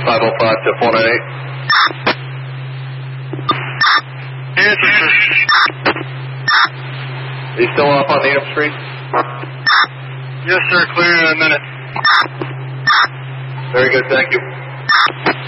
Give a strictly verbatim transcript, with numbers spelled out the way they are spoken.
five oh five to four nine eight. Yes, sir. Are you still off on Needham Street? Yes, sir. Clear in a minute. Very good, thank you.